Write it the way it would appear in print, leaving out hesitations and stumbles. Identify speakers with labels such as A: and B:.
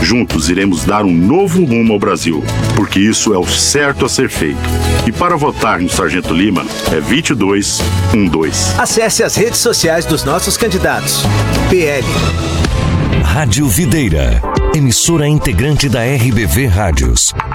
A: Juntos iremos dar um novo rumo ao Brasil, porque isso é o certo a ser feito. E para votar no Sargento Lima é 2212.
B: Acesse as redes sociais dos nossos candidatos. PL.
C: Rádio Videira, emissora integrante da RBV Rádios.